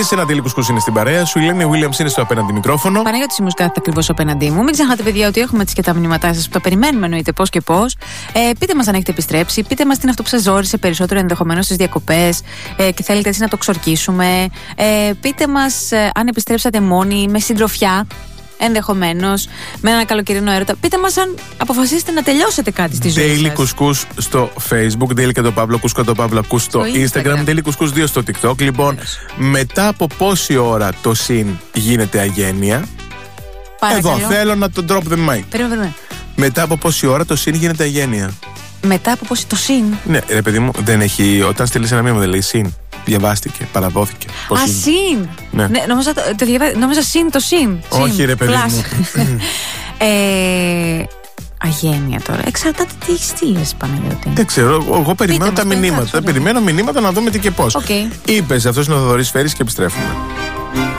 Ένα Ντέλη Κουσκούς είναι στην παρέα σου. Η Ελένη Williams είναι στο απέναντι μικρόφωνο. Παναγιώτη Σίμους κάθεται ακριβώς απέναντί μου. Μην ξεχνάτε, παιδιά, ότι έχουμε και τα μηνύματά σας που τα περιμένουμε, εννοείται πώς και πώς. Πείτε μας αν έχετε επιστρέψει. Πείτε μας τι είναι αυτό που σας ζόρισε περισσότερο ενδεχομένως στις διακοπές και θέλετε έτσι να το ξορκίσουμε. Πείτε μας αν επιστρέψατε μόνοι, με συντροφιά. Ενδεχομένως με ένα καλοκαιρινό έρωτα. Πείτε μας αν αποφασίσετε να τελειώσετε κάτι στη ζωή σας. Daily Κουσκούς στο Facebook, Daily και το Παύλο Κουσκ και το Παύλο Κουσκ στο Instagram, Daily Κουσκούς 2 στο TikTok. Λοιπόν, μετά από πόση ώρα το συν γίνεται αγένεια? Παρακαλώ. Εδώ θέλω να το drop the mic. Περίμενε. Μετά από πόση ώρα το συν γίνεται αγένεια? Μετά από πόση το συν? Ναι, ρε παιδί μου, δεν έχει. Όταν στείλεις ένα μήνυμα δεν λέει συν. Διαβάστηκε, παραδόθηκε. Α, συν! Ναι, νόμιζα συν το συν. Όχι, ρε παιδί μου. Αγένεια τώρα. Εξαρτάται τι έχεις στείλει, Παναγιώτη. Δεν ξέρω, εγώ περιμένω τα μηνύματα. Περιμένω μηνύματα να δούμε τι και πώς. Είπες, αυτός είναι ο Θοδωρής Φέρης και επιστρέφουμε.